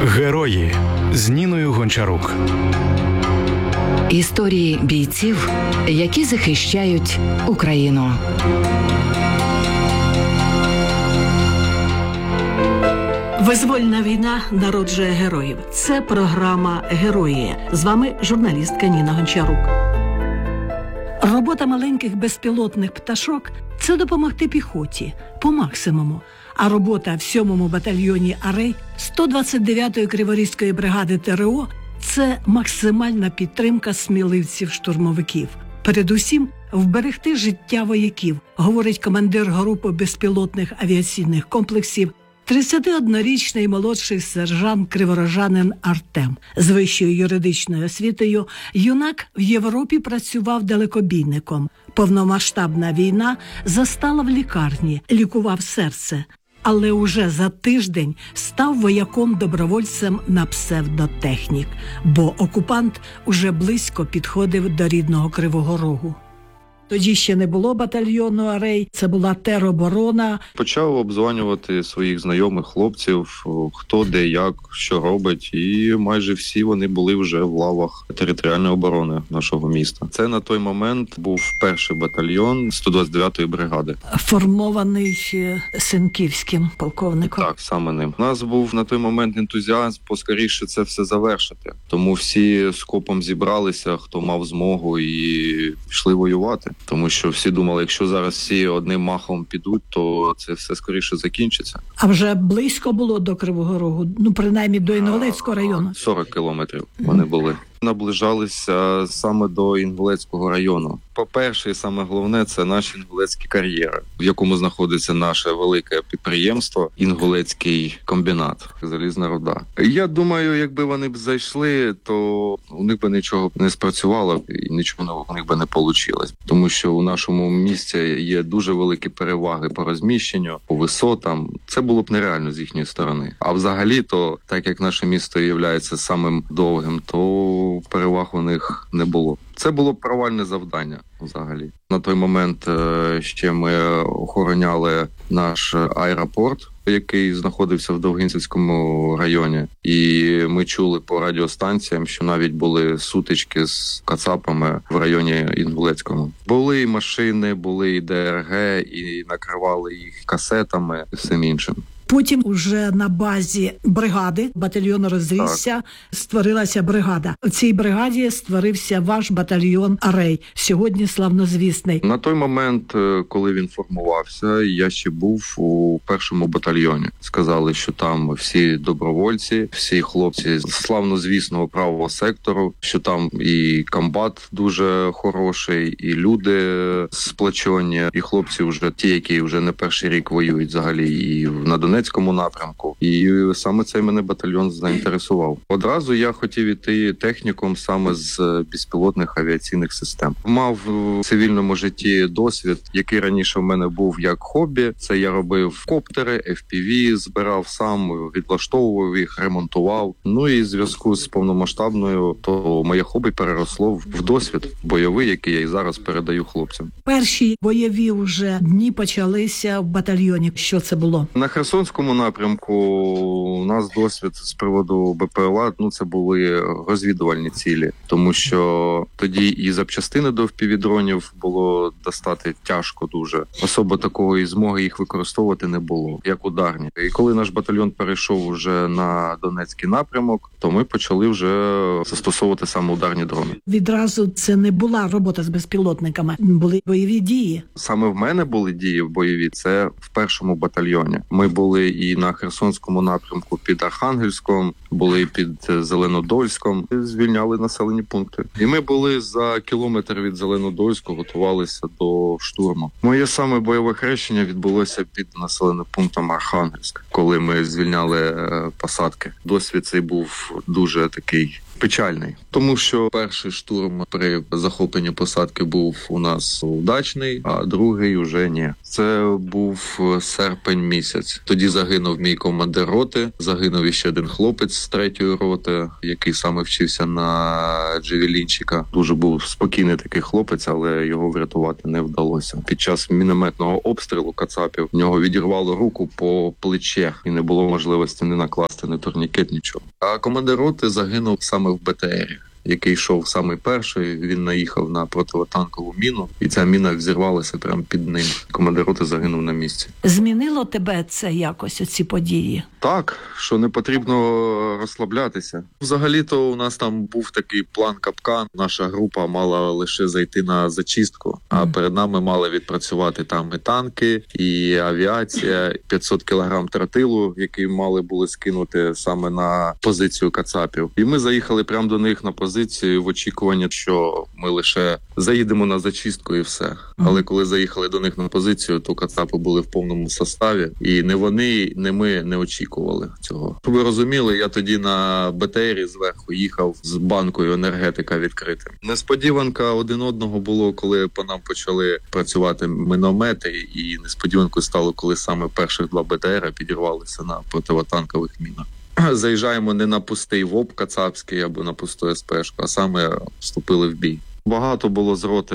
Герої з Ніною Гончарук. Історії бійців, які захищають Україну. Визвольна війна народжує героїв. Це програма «Герої». З вами журналістка Ніна Гончарук. Робота маленьких безпілотних пташок – це допомогти піхоті по максимуму. А робота в 7-му батальйоні «Арей» 129-ї Криворізької бригади ТРО – це максимальна підтримка сміливців-штурмовиків. Передусім, вберегти життя вояків, говорить командир групи безпілотних авіаційних комплексів 31-річний молодший сержант криворожанин Артем. З вищою юридичною освітою юнак в Європі працював далекобійником. Повномасштабна війна застала в лікарні, лікував серце. Але уже за тиждень став вояком-добровольцем на псевдотехнік, бо окупант уже близько підходив до рідного Кривого Рогу. Тоді ще не було батальйону «Арей», це була тероборона. Почав обдзвонювати своїх знайомих хлопців, хто де, як, що робить, і майже всі вони були вже в лавах територіальної оборони нашого міста. Це на той момент був перший батальйон 129-ї бригади. Формований Сенківським полковником. Так, саме ним. У нас був на той момент ентузіазм поскоріше це все завершити. Тому всі скопом зібралися, хто мав змогу, і пішли воювати. Тому що всі думали, якщо зараз всі одним махом підуть, то це все скоріше закінчиться. А вже близько було до Кривого Рогу? Ну, принаймні до Інгулецького району? 40 кілометрів вони були. Наближалися саме до Інгулецького району. По-перше, і саме головне, це наші інгулецькі кар'єри, в якому знаходиться наше велике підприємство «Інгулецький комбінат», залізна руда. Я думаю, якби вони б зайшли, то у них би нічого не спрацювало і нічого у них би не вийшло. Тому що у нашому місті є дуже великі переваги по розміщенню, по висотам. Це було б нереально з їхньої сторони. А взагалі, то так як наше місто є самим довгим, то переваг у них не було. Це було провальне завдання взагалі. На той момент ще ми охороняли наш аеропорт, який знаходився в Довгинцівському районі. І ми чули по радіостанціям, що навіть були сутички з кацапами в районі Інгулецькому. Були і машини, були і ДРГ, і накривали їх касетами і всім іншим. Потім уже на базі бригади, батальйон розрісся, створилася бригада. У цій бригаді створився ваш батальйон «Арей», сьогодні славнозвісний. На той момент, коли він формувався, я ще був у першому батальйоні. Сказали, що там всі добровольці, всі хлопці з славнозвісного правого сектору, що там і комбат дуже хороший, і люди сплочені, і хлопці вже ті, які вже не перший рік воюють взагалі і на Донецькому напрямку. І саме цей мене батальйон заінтересував. Одразу я хотів іти технікум саме з безпілотних авіаційних систем. Мав в цивільному житті досвід, який раніше в мене був як хобі. Це я робив коптери, FPV, збирав сам, відлаштовував їх, ремонтував. Ну і в зв'язку з повномасштабною, то моє хобі переросло в досвід бойовий, який я і зараз передаю хлопцям. Перші бойові вже дні почалися в батальйоні. Що це було? На Херсонському напрямку у нас досвід з приводу БПЛА, це були розвідувальні цілі, тому що тоді і запчастини до FPV-дронів було достати тяжко дуже. Особо такої змоги їх використовувати не було, як ударні. І коли наш батальйон перейшов вже на Донецький напрямок, то ми почали вже застосовувати саме ударні дрони. Відразу це не була робота з безпілотниками, були бойові дії. Саме в мене були дії бойові, це в першому батальйоні. Ми були і на Херсонському напрямку під Архангельськом, були під Зеленодольськом, звільняли населені пункти. І ми були за кілометр від Зеленодольського, готувалися до штурму. Моє саме бойове хрещення відбулося під населеним пунктом Архангельськ, коли ми звільняли посадки. Досвід цей був дуже такий печальний, тому що перший штурм при захопленні посадки був у нас удачний, а другий уже ні. Це був серпень місяць. Тоді загинув мій командир роти, загинув іще один хлопець з 3-ї роти, який саме вчився на джевелінчика. Дуже був спокійний такий хлопець, але його врятувати не вдалося. Під час мінометного обстрілу кацапів в нього відірвало руку по плече і не було можливості не накласти пластир, не турнікет, нічого. А командир роти загинув саме в БТРі, який йшов самий перший. Він наїхав на противотанкову міну, і ця міна взірвалася прямо під ним. Командир роти загинув на місці. Змінило тебе це якось, оці події? Так, що не потрібно розслаблятися. Взагалі-то у нас там був такий план капкан. Наша група мала лише зайти на зачистку, а перед нами мали відпрацювати там і танки, і авіація, 500 кілограм тротилу, який мали були скинути саме на позицію кацапів. І ми заїхали прямо до них на позицію в очікуванні, що ми лише заїдемо на зачистку і все. Але коли заїхали до них на позицію, то кацапи були в повному составі. І не вони, не ми не очікували цього. Щоб ви розуміли, я тоді на БТРі зверху їхав з банкою енергетика відкритим. Несподіванка один одного було, коли по нам почали працювати міномети, і несподіванкою стало, коли саме перших 2 БТРа підірвалися на противотанкових мінах. Заїжджаємо не на пустий ВОП кацапський або на пусту СПшку, а саме вступили в бій. Багато було з роти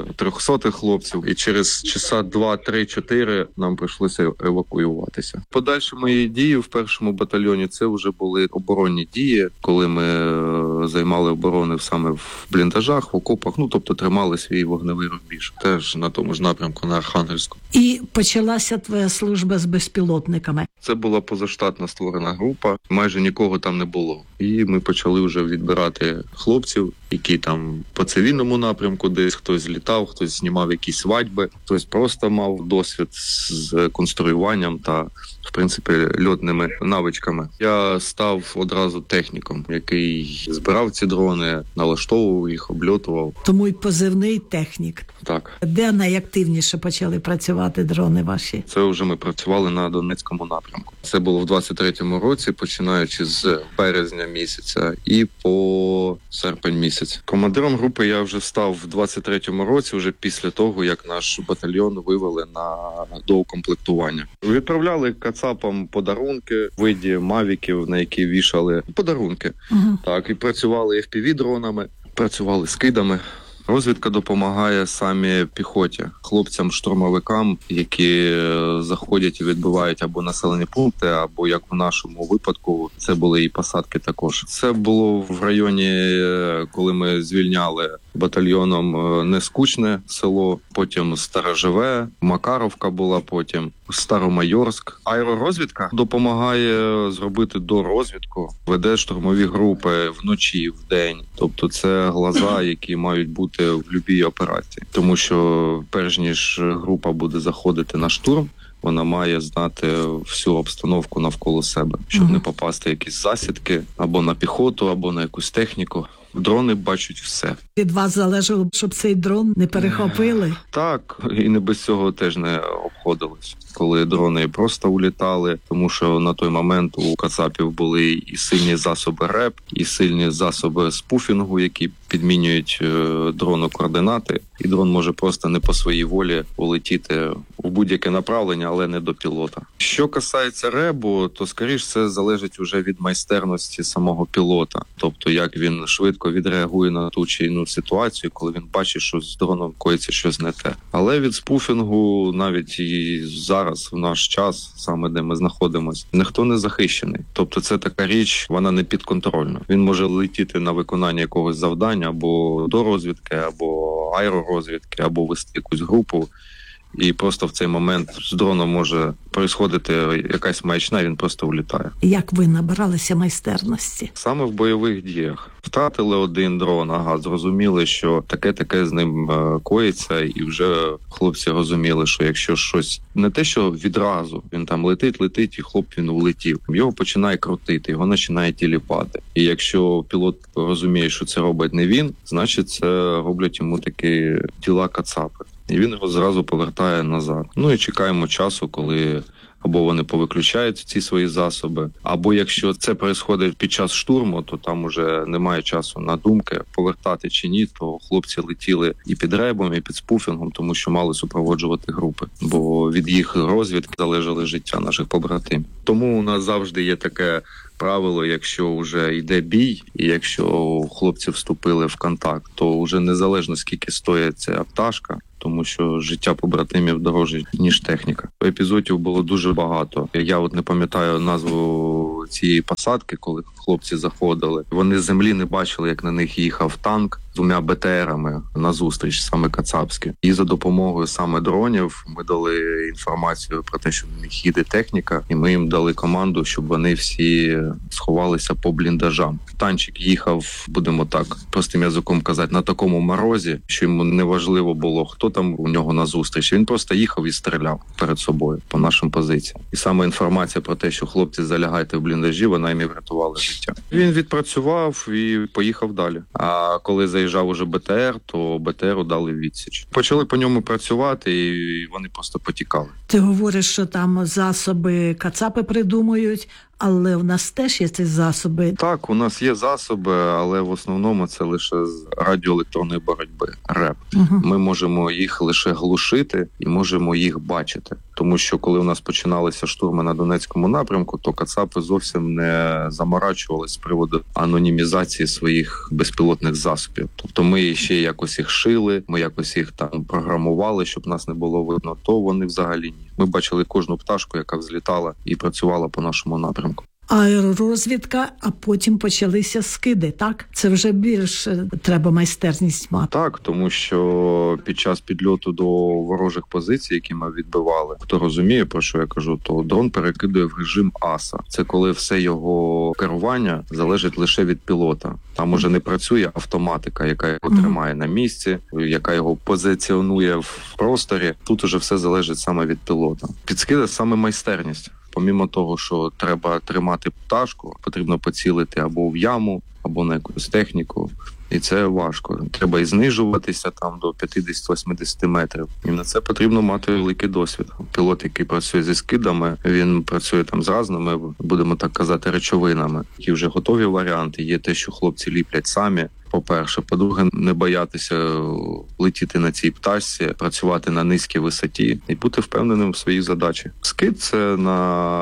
300 хлопців, і через часа 2, 3, 4 нам прийшлося евакуюватися. Подальші мої дії в першому батальйоні це вже були оборонні дії, коли ми займали оборони саме в бліндажах, в окопах, тобто тримали свій вогневий рубіж. Теж на тому ж напрямку, на Архангельську. І почалася твоя служба з безпілотниками. Це була позаштатна створена група, майже нікого там не було. І ми почали вже відбирати хлопців, які там по цивільному напрямку десь хтось літав, хтось знімав якісь свадьби, хтось просто мав досвід з конструюванням та, в принципі, льотними навичками. Я став одразу техніком, який збирав ці дрони, налаштовував їх, обльотував. Тому й позивний технік. Так. Де найактивніше почали працювати дрони ваші? Це вже ми працювали на Донецькому напрямку. Це було в 23-му році, починаючи з березня місяця і по серпень місяць. Командиром групи я вже став в 23-му році, вже після того, як наш батальйон вивели на доукомплектування. Відправляли кацапам подарунки в виді мавіків, на які вішали подарунки. Так, і працювали FPV-дронами, працювали скидами. Розвідка допомагає самі піхоті, хлопцям-штурмовикам, які заходять і відбивають або населені пункти, або, як в нашому випадку, це були і посадки також. Це було в районі, коли ми звільняли батальйоном Нескучне село, потім Староживе, Макаровка була потім, Старомайорськ. Аеророзвідка допомагає зробити дорозвідку, веде штурмові групи вночі, вдень. Тобто це глаза, які мають бути в будь-якій операції. Тому що перш ніж група буде заходити на штурм, вона має знати всю обстановку навколо себе, щоб не попасти в якісь засідки або на піхоту, або на якусь техніку. Дрони бачать все. Від вас залежало, щоб цей дрон не перехопили? Так, і не без цього теж не обходилось. Коли дрони просто улітали, тому що на той момент у кацапів були і сильні засоби РЕП, і сильні засоби спуфінгу, які підмінюють дрону координати. І дрон може просто не по своїй волі улетіти в будь-яке направлення, але не до пілота. Що касається РЕБу, то, скоріш, це залежить уже від майстерності самого пілота. Тобто, як він швидко відреагує на ту чи іншу ситуацію, коли він бачить, що з дроном коїться щось не те. Але від спуфінгу, навіть і зараз, в наш час, саме де ми знаходимося, ніхто не захищений. Тобто це така річ, вона не підконтрольна. Він може летіти на виконання якогось завдання, або до розвідки, або аеророзвідки, або вести якусь групу. І просто в цей момент з дроном може происходити якась маячня, він просто улітає. Як ви набиралися майстерності? Саме в бойових діях. Втратили один дрон, зрозуміли, що таке з ним коїться, і вже хлопці розуміли, що якщо щось не те, що відразу, він там летить, і хлоп він улетів. Його починає крутити, його починає тіліпати. І якщо пілот розуміє, що це робить не він, значить це роблять йому такі тіла кацапи. І він його зразу повертає назад. І чекаємо часу, коли або вони повиключають ці свої засоби, або якщо це відбувається під час штурму, то там уже немає часу на думки, повертати чи ні, то хлопці летіли і під ребом, і під спуфінгом, тому що мали супроводжувати групи, бо від їх розвідки залежало життя наших побратимів. Тому у нас завжди є таке правило, якщо вже йде бій, і якщо хлопці вступили в контакт, то вже незалежно скільки стоїть ця пташка, тому що життя побратимів дорожче, ніж техніка. Епізодів було дуже багато. Я не пам'ятаю назву цієї посадки, коли хлопці заходили. Вони з землі не бачили, як на них їхав танк з 2 БТРами назустріч, саме кацапські. І за допомогою саме дронів ми дали інформацію про те, що на них їде техніка, і ми їм дали команду, щоб вони всі сховалися по бліндажам. Танчик їхав, будемо так простим язиком казати, на такому морозі, що йому не важливо було, хто там у нього назустріч. Він просто їхав і стріляв перед собою по нашим позиціям. І саме інформація про те, що хлопці залягайте в бліндажі, вона їм і врятувала життя. Він відпрацював і поїхав далі. А коли заїжджав уже БТР, то БТРу дали відсіч. Почали по ньому працювати, і вони просто потікали. Ти говориш, що там засоби кацапи придумують, але в нас теж є ці засоби. Так, у нас є засоби, але в основному це лише з радіоелектронної боротьби, РЕП. Ми можемо їх лише глушити і можемо їх бачити. Тому що коли у нас починалися штурми на Донецькому напрямку, то кацапи зовсім не заморачувалися з приводу анонімізації своїх безпілотних засобів. Тобто ми ще якось їх шили, ми якось їх там програмували, щоб нас не було видно, то вони взагалі ні. Ми бачили кожну пташку, яка взлітала і працювала по нашому напрямку. Аеророзвідка, а потім почалися скиди, так? Це вже більш треба майстерність мати. Так, тому що під час підльоту до ворожих позицій, які ми відбивали, хто розуміє, про що я кажу, то дрон перекидує в режим АСА. Це коли все його керування залежить лише від пілота. Там уже не працює автоматика, яка його тримає на місці, яка його позиціонує в просторі. Тут уже все залежить саме від пілота. Підскиди саме майстерність. Помімо того, що треба тримати пташку, потрібно поцілити або в яму, або на якусь техніку. І це важко. Треба і знижуватися там до 50-80 метрів. І на це потрібно мати великий досвід. Пілот, який працює зі скидами, він працює там з разними, будемо так казати, речовинами. Які вже готові варіанти. Є те, що хлопці ліплять самі. По-перше. По-друге, не боятися летіти на цій пташці, працювати на низькій висоті і бути впевненим в своїй задачі. Скид – це на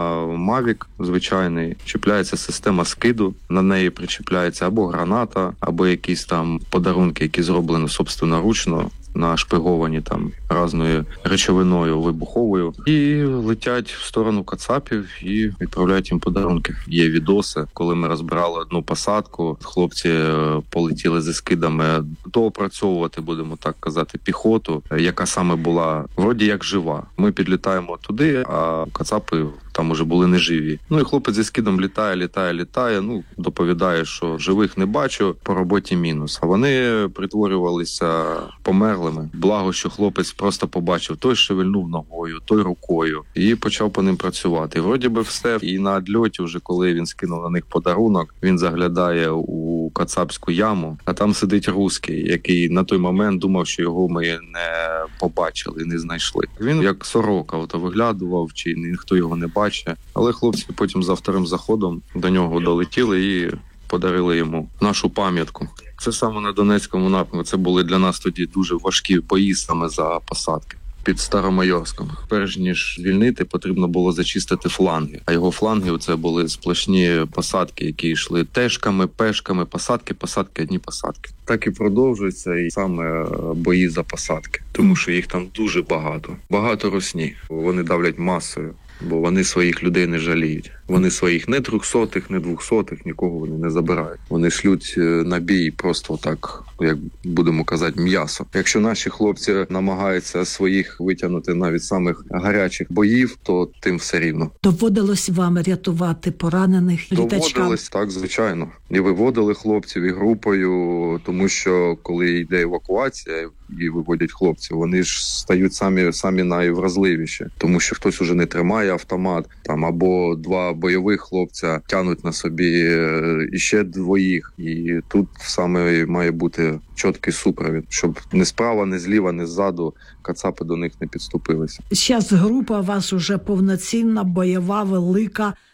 Mavic звичайний. Чіпляється система скиду, на неї причіпляється або граната, або якісь там подарунки, які зроблені собственноручно, нашпиговані там разною речовиною вибуховою, і летять в сторону кацапів і відправляють їм подарунки. Є відоси, коли ми розбирали одну посадку, хлопці полетіли зі скидами доопрацьовувати, будемо так казати, піхоту, яка саме була вроді як жива. Ми підлітаємо туди, а кацапи там уже були неживі. Ну і хлопець зі скидом літає, доповідає, що живих не бачу, по роботі мінус. А вони притворювалися померлими. Благо, що хлопець просто побачив, той шевельнув ногою, той рукою, і почав по ним працювати. І вроді би все. І на відльоті, вже коли він скинув на них подарунок, він заглядає у кацапську яму, а там сидить русський, який на той момент думав, що його ми не побачили, не знайшли. Він як сорока виглядував, чи ніхто його не бачив. Але хлопці потім за вторим заходом до нього долетіли і подарили йому нашу пам'ятку. Це саме на Донецькому напрямку. Це були для нас тоді дуже важкі бої саме за посадки. Під Старомайорськом. Перш ніж звільнити, потрібно було зачистити фланги. А його фланги – це були сплошні посадки, які йшли тешками, пешками, посадки, одні посадки. Так і продовжується, і саме бої за посадки. Тому що їх там дуже багато. Багато русні. Вони давлять масою. Бо вони своїх людей не жаліють. Вони своїх не 300-х, не 200-х, нікого вони не забирають. Вони шлють на бій просто так, як будемо казати, м'ясо. Якщо наші хлопці намагаються своїх витягнути навіть самих гарячих боїв, то тим все рівно. Доводилось вам рятувати поранених літачкам? Доводилось, так, звичайно. І виводили хлопців, і групою, тому що коли йде евакуація і виводять хлопців, вони ж стають самі найвразливіші, тому що хтось уже не тримає автомат, там або два бойових хлопця тянуть на собі іще двоїх, і тут саме має бути чіткий супровід, щоб ні справа, ні зліва, ні ззаду кацапи до них не підступилися. Зараз група у вас уже повноцінна, бойова, велика.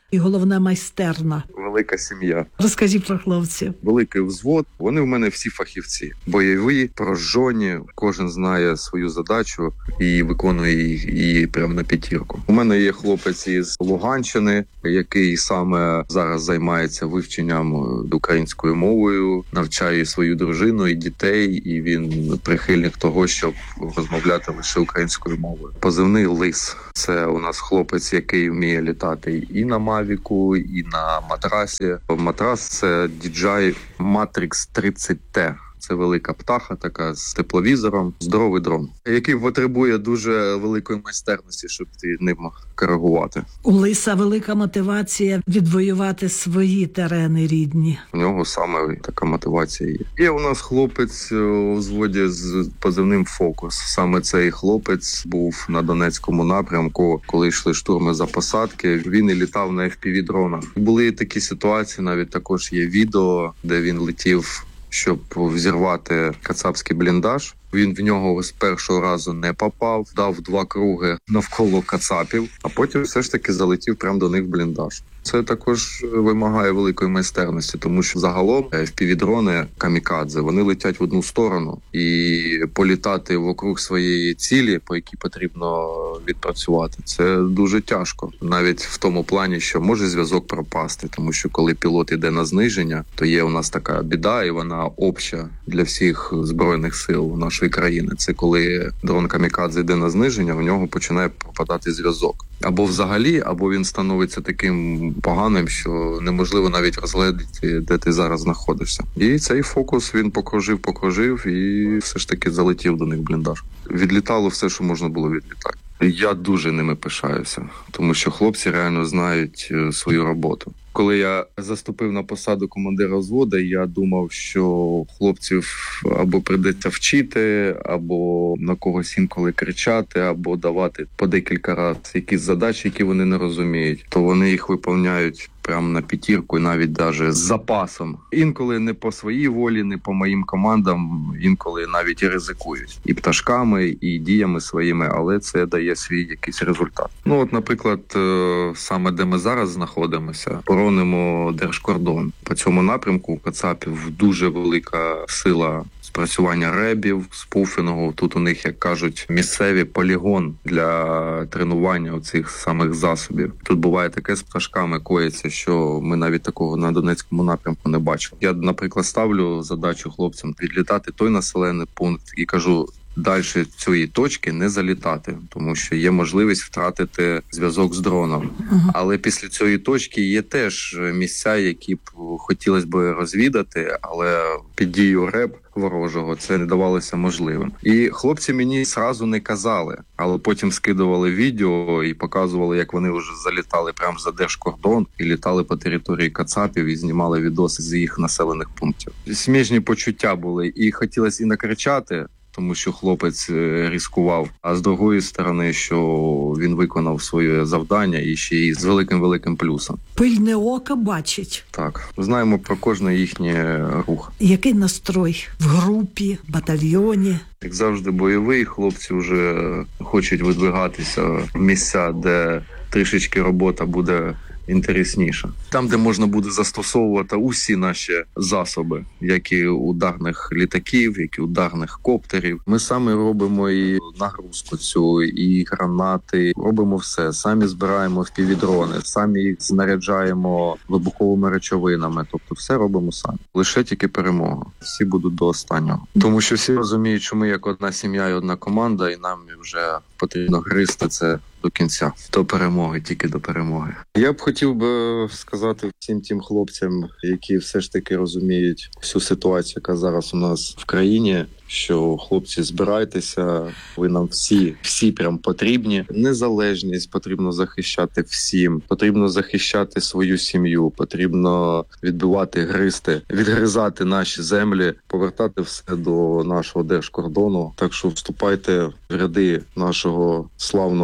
і головне майстерна. Велика сім'я. Розкажіть про хлопців. Великий взвод. Вони в мене всі фахівці. Бойові, прожжені, кожен знає свою задачу і виконує її прямо на п'ятірку. У мене є хлопець із Луганщини, який саме зараз займається вивченням українською мовою, навчає свою дружину і дітей, і він прихильник того, щоб розмовляти лише українською мовою. Позивний Лис. Це у нас хлопець, який вміє літати і на Мавіку, і на матрасі. Матрас – це DJI Matrix 30T. Це велика птаха, така з тепловізором, здоровий дрон, який потребує дуже великої майстерності, щоб ти ним коригувати. У Лиса велика мотивація відвоювати свої терени рідні. У нього саме така мотивація є. Є у нас хлопець у взводі з позивним «Фокус». Саме цей хлопець був на Донецькому напрямку, коли йшли штурми за посадки. Він і літав на FPV-дронах. Були такі ситуації, навіть також є відео, де він летів, щоб взірвати кацапський бліндаж. Він в нього з першого разу не попав, дав 2 круги навколо кацапів, а потім все ж таки залетів прямо до них в бліндаж. Це також вимагає великої майстерності, тому що загалом FPV-дрони камікадзе, вони летять в одну сторону, і політати вокруг своєї цілі, по якій потрібно відпрацювати, це дуже тяжко. Навіть в тому плані, що може зв'язок пропасти, тому що коли пілот йде на зниження, то є у нас така біда, і вона обща для всіх збройних сил нашої країни. Це коли дрон камікадзе йде на зниження, у нього починає пропадати зв'язок. Або взагалі, або він становиться таким поганим, що неможливо навіть розглядати, де ти зараз знаходишся. І цей фокус він покружив і все ж таки залетів до них в бліндаж. Відлітало все, що можна було відлітати. Я дуже ними пишаюся, тому що хлопці реально знають свою роботу. Коли я заступив на посаду командира взводу, я думав, що хлопців або прийдеться вчити, або на когось інколи кричати, або давати по декілька разів якісь задачі, які вони не розуміють. То вони їх виповняють прямо на п'ятірку і навіть даже з запасом. Інколи не по своїй волі, не по моїм командам, інколи навіть і ризикують. І пташками, і діями своїми, але це дає свій якийсь результат. Ну от, наприклад, саме де ми зараз знаходимося, боронимо держкордон. По цьому напрямку у кацапів дуже велика сила спрацювання ребів, спуфінгу. Тут у них, як кажуть, місцевий полігон для тренування цих самих засобів. Тут буває таке з пташками коїться, що ми навіть такого на Донецькому напрямку не бачили. Я, наприклад, ставлю задачу хлопцям відлітати той населений пункт і кажу, далі цієї точки не залітати, тому що є можливість втратити зв'язок з дроном. Але після цієї точки є теж місця, які б хотілося б розвідати, але під дією РЕБ ворожого це не давалося можливим. І хлопці мені зразу не казали, але потім скидували відео і показували, як вони вже залітали прямо за держкордон і літали по території кацапів і знімали відоси з їх населених пунктів. Сміжні почуття були, і хотілося і накричати, тому що хлопець ризикував, а з другої сторони, що він виконав своє завдання і ще й з великим плюсом. Пильне око бачить. Так, знаємо про кожний їхній рух. Який настрой в групі, батальйоні? Як завжди бойовий, хлопці вже хочуть видвигатися в місця, де трішечки робота буде інтересніша. Там, де можна буде застосовувати усі наші засоби, як і ударних літаків, як і ударних коптерів. Ми самі робимо і нагрузку цю, і гранати, робимо все. Самі збираємо FPV-дрони, самі їх знаряджаємо вибуховими речовинами. Тобто все робимо самі. Лише тільки перемога. Всі будуть до останнього. Тому що всі розуміють, що ми як одна сім'я і одна команда, і нам вже потрібно гризти це до кінця. До перемоги, тільки до перемоги. Я б хотів би сказати всім тим хлопцям, які все ж таки розуміють всю ситуацію, яка зараз у нас в країні, що хлопці, збирайтеся, ви нам всі прям потрібні. Незалежність потрібно захищати всім, потрібно захищати свою сім'ю, потрібно відбивати, відгризати наші землі, повертати все до нашого держкордону. Так що вступайте в ряди нашого славного батальйону.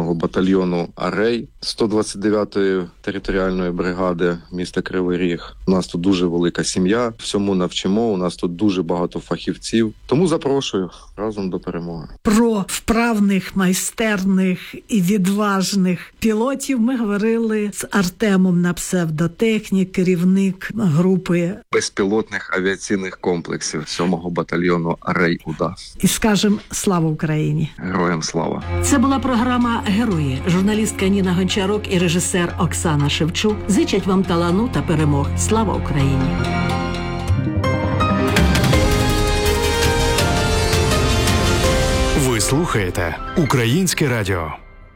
батальйону «Арей», 129-ї територіальної бригади міста Кривий Ріг. У нас тут дуже велика сім'я, всьому навчимо, у нас тут дуже багато фахівців. Тому запрошую разом до перемоги. Про вправних, майстерних і відважних пілотів ми говорили з Артемом на псевдотехнік, керівник групи Безпілотних авіаційних комплексів 7-го батальйону «Арей УДА». І скажем слава Україні! Героям слава! Це була програма «Герої». Журналістка Ніна Гончарук і режисер Оксана Шевчук зичать вам талану та перемог. Слава Україні! Ви слухаєте Українське радіо.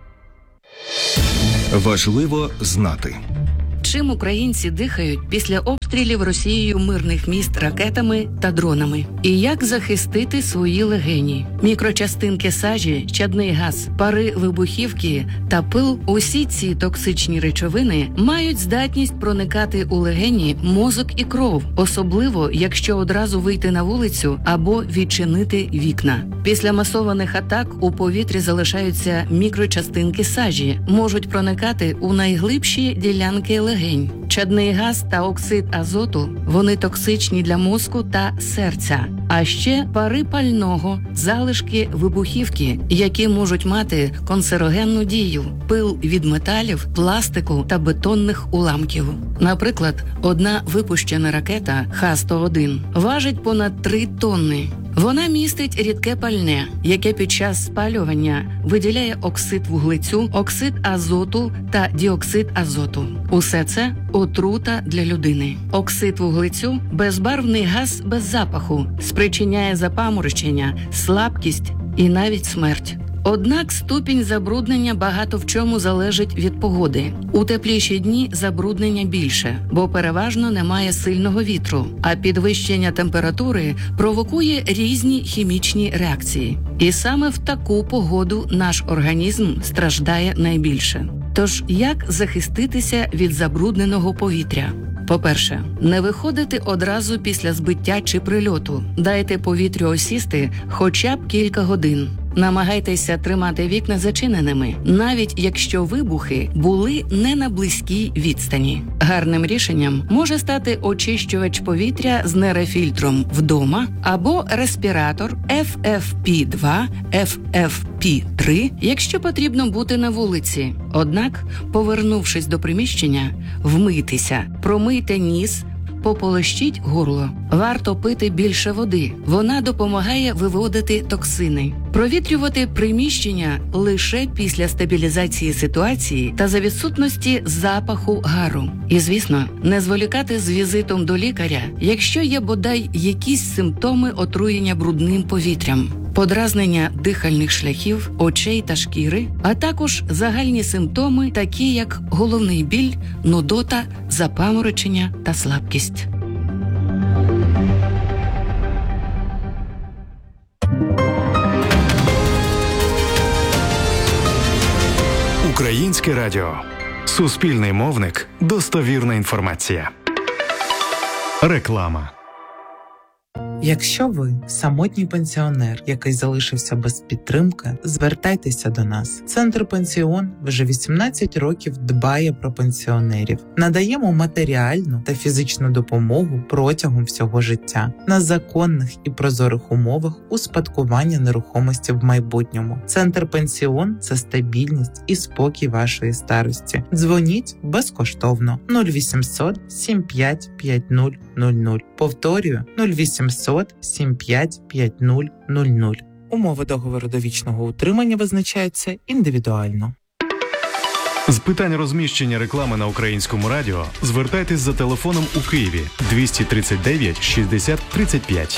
Важливо знати. Чим українці дихають після обстрілів Росією мирних міст ракетами та дронами? І як захистити свої легені? Мікрочастинки сажі, чадний газ, пари вибухівки та пил – усі ці токсичні речовини мають здатність проникати у легені, мозок і кров, особливо, якщо одразу вийти на вулицю або відчинити вікна. Після масованих атак у повітрі залишаються мікрочастинки сажі, можуть проникати у найглибші ділянки легень. Чадний газ та оксид азоту – вони токсичні для мозку та серця. А ще пари пального, залишки вибухівки, які можуть мати канцерогенну дію, пил від металів, пластику та бетонних уламків. Наприклад, одна випущена ракета Х-101 важить понад 3 тонни. Вона містить рідке пальне, яке під час спалювання виділяє оксид вуглецю, оксид азоту та діоксид азоту. Усе це отрута для людини. Оксид вуглецю – безбарвний газ без запаху, спричиняє запаморочення, слабкість і навіть смерть. Однак ступінь забруднення багато в чому залежить від погоди. У тепліші дні забруднення більше, бо переважно немає сильного вітру, а підвищення температури провокує різні хімічні реакції. І саме в таку погоду наш організм страждає найбільше. Тож, як захиститися від забрудненого повітря? По-перше, не виходити одразу після збиття чи прильоту. Дайте повітрю осісти хоча б кілька годин. Намагайтеся тримати вікна зачиненими, навіть якщо вибухи були не на близькій відстані. Гарним рішенням може стати очищувач повітря з нерефільтром вдома або респіратор FFP2, FFP3, якщо потрібно бути на вулиці. Однак, повернувшись до приміщення, вмийтеся, промийте ніс, пополощіть горло. Варто пити більше води. Вона допомагає виводити токсини. Провітрювати приміщення лише після стабілізації ситуації та за відсутності запаху гару. І, звісно, не зволікати з візитом до лікаря, якщо є бодай якісь симптоми отруєння брудним повітрям. Подразнення дихальних шляхів, очей та шкіри, а також загальні симптоми, такі як головний біль, нудота, запаморочення та слабкість. Українське радіо. Суспільний мовник. Достовірна інформація. Реклама. Якщо ви самотній пенсіонер, який залишився без підтримки, звертайтеся до нас. Центр «Пенсіон» вже 18 років дбає про пенсіонерів. Надаємо матеріальну та фізичну допомогу протягом всього життя на законних і прозорих умовах успадкування нерухомості в майбутньому. Центр «Пенсіон» – це стабільність і спокій вашої старості. Дзвоніть безкоштовно 0800 75 5000. Повторюю 0800 75 5000. Умови договору довічного утримання визначаються індивідуально. З питань розміщення реклами на Українському радіо звертайтесь за телефоном у Києві 239 60 35.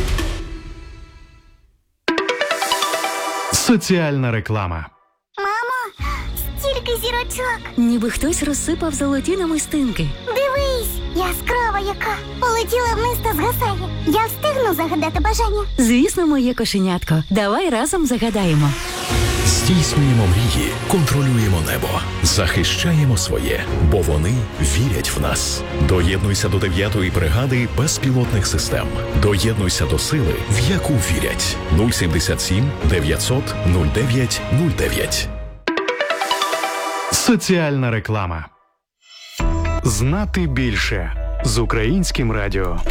Соціальна реклама. Мамо, стільки зірочок. Ніби хтось розсипав золоті намистинки. Дивись, яскрава яка. Полетіла вниз та згасає. Я встигну загадати бажання? Звісно, моє кошенятко. Давай разом загадаємо. Здійснюємо мрії, контролюємо небо, захищаємо своє, бо вони вірять в нас. Доєднуйся до 9-ї бригади безпілотних систем. Доєднуйся до сили, в яку вірять. 077 900 09 09. Соціальна реклама. Знати більше з Українським радіо.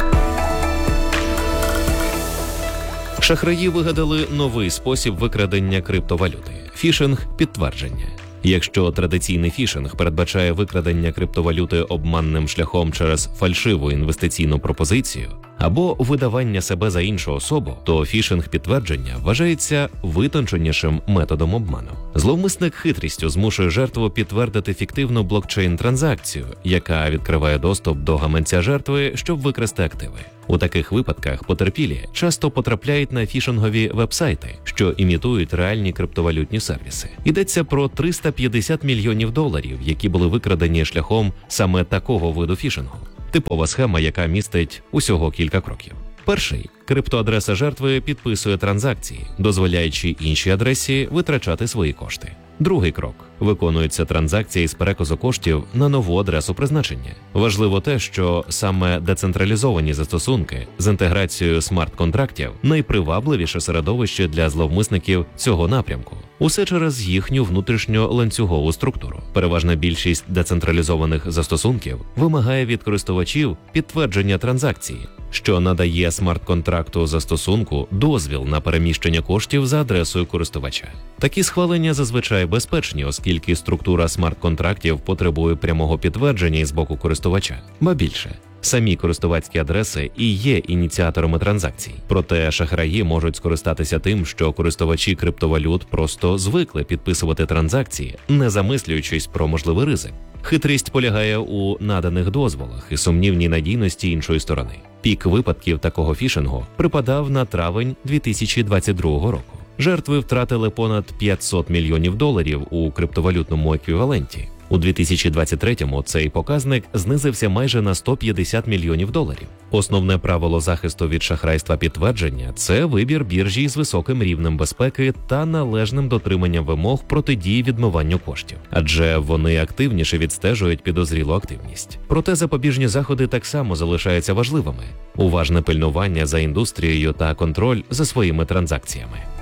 Шахраї вигадали новий спосіб викрадення криптовалюти – фішинг-підтвердження. Якщо традиційний фішинг передбачає викрадення криптовалюти обманним шляхом через фальшиву інвестиційну пропозицію або видавання себе за іншу особу, то фішинг-підтвердження вважається витонченішим методом обману. Зловмисник хитрістю змушує жертву підтвердити фіктивну блокчейн-транзакцію, яка відкриває доступ до гаманця жертви, щоб викрасти активи. У таких випадках потерпілі часто потрапляють на фішингові вебсайти, що імітують реальні криптовалютні сервіси. Йдеться про $350 мільйонів, які були викрадені шляхом саме такого виду фішингу. Типова схема, яка містить усього кілька кроків. Перший – криптоадреса жертви підписує транзакції, дозволяючи іншій адресі витрачати свої кошти. Другий крок – виконується транзакція із переказу коштів на нову адресу призначення. Важливо те, що саме децентралізовані застосунки з інтеграцією смарт-контрактів – найпривабливіше середовище для зловмисників цього напрямку. Усе через їхню внутрішню ланцюгову структуру. Переважна більшість децентралізованих застосунків вимагає від користувачів підтвердження транзакції, що надає смарт-контракту застосунку дозвіл на переміщення коштів за адресою користувача. Такі схвалення зазвичай безпечні, оскільки структура смарт-контрактів потребує прямого підтвердження із боку користувача. Ба більше, самі користувацькі адреси і є ініціаторами транзакцій. Проте шахраї можуть скористатися тим, що користувачі криптовалют просто звикли підписувати транзакції, не замислюючись про можливий ризик. Хитрість полягає у наданих дозволах і сумнівній надійності іншої сторони. Пік випадків такого фішингу припадав на травень 2022 року. Жертви втратили понад $500 мільйонів у криптовалютному еквіваленті. У 2023-му цей показник знизився майже на $150 мільйонів. Основне правило захисту від шахрайства підтвердження – це вибір біржі з високим рівнем безпеки та належним дотриманням вимог протидії відмиванню коштів, адже вони активніше відстежують підозрілу активність. Проте запобіжні заходи так само залишаються важливими. Уважне пильнування за індустрією та контроль за своїми транзакціями.